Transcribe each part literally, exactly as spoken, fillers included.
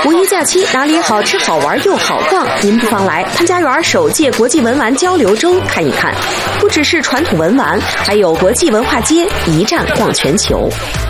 五一假期哪里好吃好玩又好逛？您不妨来潘家园首届国际文玩交流周看一看。不只是传统文玩，还有国际文化街，一站逛全球。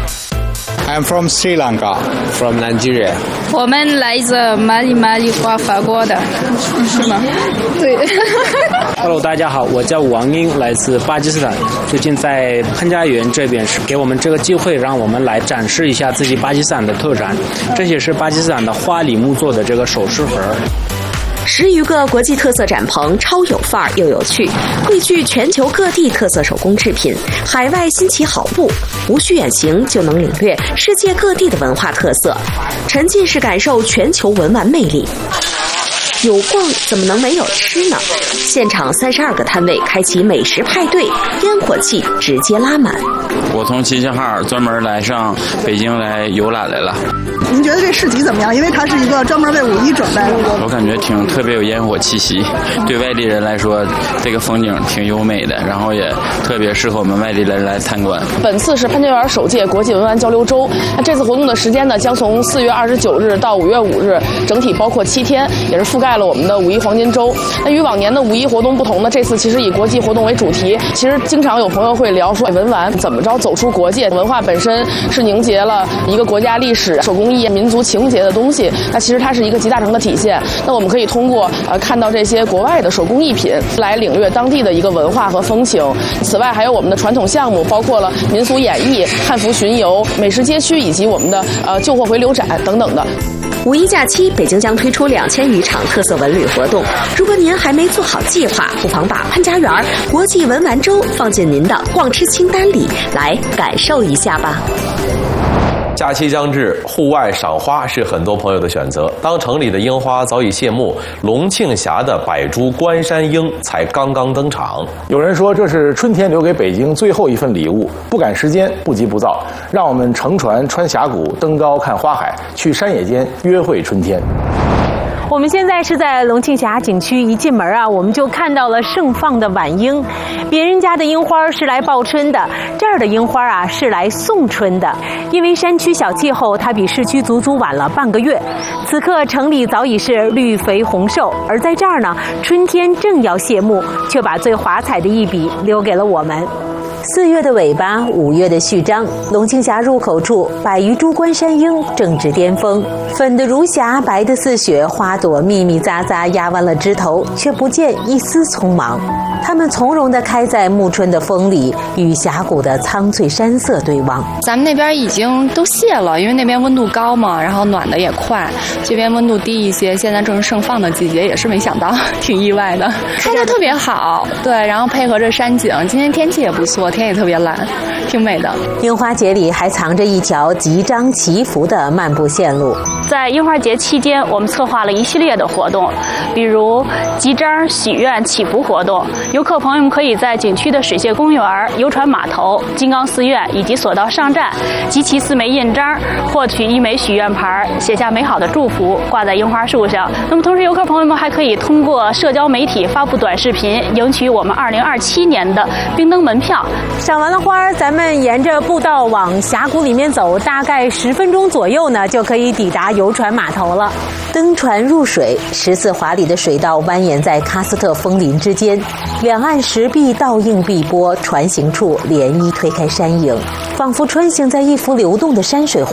I'm from Sri Lanka, from Nigeria. 我们来自马里马里瓜法国的，是吗？对。 Hello， 大家好，我叫王英，来自巴基斯坦。最近在潘家园这边是给我们这个机会，让我们来展示一下自己巴基斯坦的特产。这些是巴基斯坦的花梨木做的这个首饰盒。 十余个国际特色展棚，超有范儿又有趣，汇聚全球各地特色手工制品，海外新奇好物，无需远行就能领略世界各地的文化特色，沉浸式感受全球文玩魅力。有逛怎么能没有吃呢？现场三十二个摊位开启美食派对，烟火气直接拉满。 我从齐齐哈尔专门来上北京来游览来了。 您觉得这市集怎么样？因为它是一个专门为五一准备的。 我感觉挺特别有烟火气息，对外地人来说，这个风景挺优美的，然后也特别适合我们外地人来参观。 本次是潘家园首届国际文玩交流周，那这次活动的时间呢，将从四月二十九日到五月五日，整体包括七天，也是覆盖了我们的五一黄金周。那与往年的五一活动不同呢，这次其实以国际活动为主题。其实经常有朋友会聊说，文玩怎么着走出国界？文化本身是凝结了一个国家历史、手工艺、民族情节的东西。那其实它是一个集大成的体现。那我们可以通过呃看到这些国外的手工艺品，来领略当地的一个文化和风情。此外，还有我们的传统项目，包括了民俗演艺、汉服巡游、美食街区以及我们的呃旧货回流展等等的。 五一假期，北京将推出两千余场特色文旅活动。如果您还没做好计划，不妨把潘家园国际文玩周放进您的逛吃清单里，来感受一下吧。 假期将至，户外赏花是很多朋友的选择。当城里的樱花早已谢幕，龙庆峡的百株关山樱才刚刚登场。 有人说这是春天留给北京最后一份礼物，不赶时间，不急不躁，让我们乘船穿峡谷，登高看花海，去山野间约会春天。 我们现在是在龙庆峡景区，一进门啊，我们就看到了盛放的晚樱。别人家的樱花是来报春的，这儿的樱花啊是来送春的。因为山区小气候，它比市区足足晚了半个月。此刻城里早已是绿肥红瘦，而在这儿呢，春天正要谢幕，却把最华彩的一笔留给了我们。四月的尾巴，五月的序章，龙庆峡入口处，百余株关山樱正值巅峰，粉得如霞，白得似雪，花朵密密匝匝压弯了枝头，却不见一丝匆忙。它们从容地开在暮春的风里，与峡谷的苍翠山色对望。 咱们那边已经都谢了，因为那边温度高嘛，然后暖的也快。这边温度低一些，现在正是盛放的季节，也是没想到，挺意外的，开得特别好。对，然后配合着山景，今天天气也不错，天也特别蓝，挺美的。 樱花节里还藏着一条吉章祈福的漫步线路。 在樱花节期间，我们策划了一系列的活动，比如吉章、许愿、祈福活动。游客朋友们可以在景区的水榭公园、游船码头、金刚寺院以及索道上站集齐四枚印章，获取一枚许愿牌，写下美好的祝福，挂在樱花树上。那么同时，游客朋友们还可以通过社交媒体发布短视频，赢取我们二零二七年的冰灯门票。 赏完了花，咱们沿着步道往峡谷里面走，大概十分钟左右呢，就可以抵达游船码头了。登船入水，十四华丽的水道蜿蜒在喀斯特枫林之间，两岸石壁倒映碧波，船行处涟漪推开山影，仿佛穿行在一幅流动的山水画。